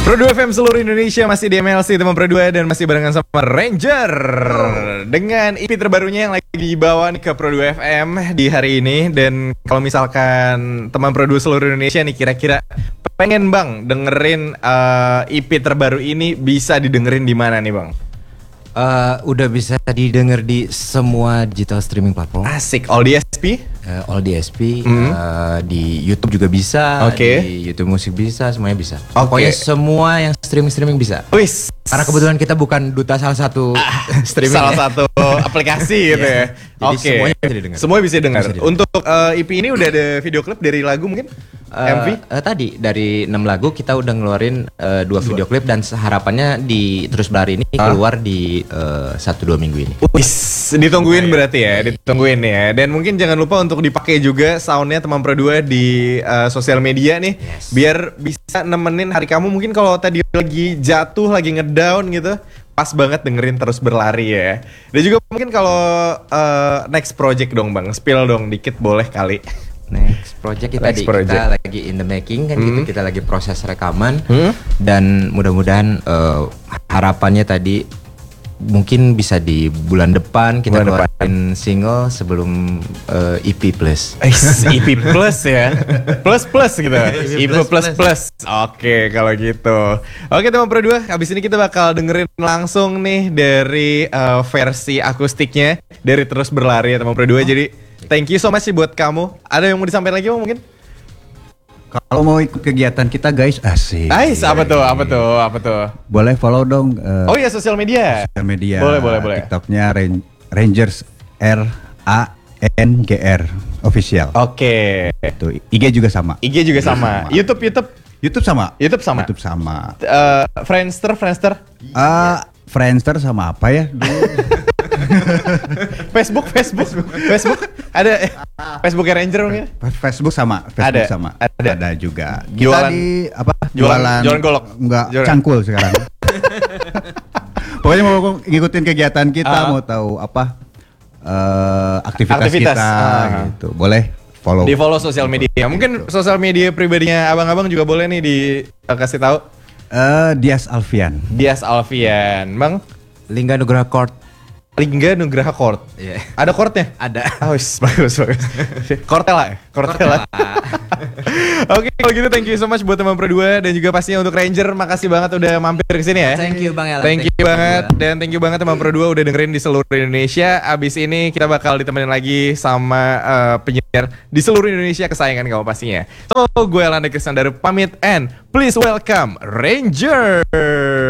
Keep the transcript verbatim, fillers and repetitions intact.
Pro dua F M seluruh Indonesia masih di M L C teman Pro dua dan masih barengan sama Ranger oh. dengan E P terbarunya yang lagi dibawa nih ke Pro dua F M di hari ini. Dan kalau misalkan teman Pro dua seluruh Indonesia nih kira-kira pengen bang dengerin uh, E P terbaru ini, bisa didengerin di mana nih bang? Uh, udah bisa didengar di semua digital streaming platform. Asik, all D S P? Uh, all D S P, mm. uh, di YouTube juga bisa, okay. di YouTube musik bisa, semuanya bisa. Okay. Pokoknya semua yang streaming-streaming bisa. Wis. Karena kebetulan kita bukan duta salah satu ah, streaming, salah ya. satu aplikasi gitu ya. Jadi okay. semuanya bisa didengar. Semua bisa didengar. Untuk uh, E P ini udah ada video klip dari lagu mungkin? Uh, M V? Uh, tadi dari enam lagu kita udah ngeluarin uh, dua video klip dan harapannya di Terus Berlari ini huh? keluar di satu dua minggu ini. Wis, ditungguin berarti ya, ditungguin ya. Dan mungkin jangan lupa untuk dipakai juga soundnya teman Pro dua di uh, sosial media nih, yes. biar bisa nemenin hari kamu. Mungkin kalau tadi lagi jatuh, lagi ngedown gitu, pas banget dengerin Terus Berlari ya. Dan juga mungkin kalau uh, next project dong bang, spill dong dikit boleh kali. Next project kita Next di, project. kita lagi in the making kan, hmm. kita, kita lagi proses rekaman hmm? dan mudah-mudahan uh, harapannya tadi mungkin bisa di bulan depan kita bulan keluarin depan. single sebelum uh, E P plus. E P plus ya, plus plus gitu. E P plus plus. plus. Oke kalau gitu. Oke teman Pro dua, habis ini kita bakal dengerin langsung nih dari uh, versi akustiknya dari Terus Berlari ya teman Pro dua. Oh. Jadi thank you so much sih buat kamu. Ada yang mau disampaikan lagi mungkin? Kalau mau ikut kegiatan kita guys, asik. Ais, apa tuh? Apa tuh? Apa tuh? Boleh follow dong. Uh, oh iya, sosial media. Sosial media. Boleh, boleh, boleh. TikToknya Rangers R A N G R official. Oke. Okay. Tuh, I G juga sama. I G juga sama. sama. YouTube, YouTube. YouTube sama. YouTube sama. YouTube sama. Uh, Friendster, Friendster. Uh, Friendster sama apa ya? Facebook, Facebook, Facebook. Ada eh, Facebook Ranger mungkin? Facebook sama, Facebook ada, sama. Ada, ada juga. Kita jualan di apa? Jualan, jualan, jualan golok. Enggak, jualan. Cangkul sekarang. Pokoknya mau ngikutin kegiatan kita, uh. mau tahu apa uh, aktivitas, aktivitas kita uh. gitu. Boleh follow. Di follow sosial media. Mungkin sosial media pribadinya abang-abang juga boleh nih dikasih tahu. Uh, Dias Alfian. Dias Alfian, Bang. Lingga Nugraha Court. Lingga Nugraha Court. Yeah. Ada courtnya? Ada. Oh, bagus bagus. Cortella ya? Cortella. Oke, kalau gitu thank you so much buat teman Pro dua dan juga pastinya untuk Ranger, makasih banget udah mampir ke sini ya. Thank you Bang Ella. Thank, thank you, you banget dan thank you banget teman Pro dua udah dengerin di seluruh Indonesia. Abis ini kita bakal ditemenin lagi sama uh, penyiar di seluruh Indonesia kesayangan kamu pastinya. So, gue Elanda Kristandaru pamit and please welcome Ranger.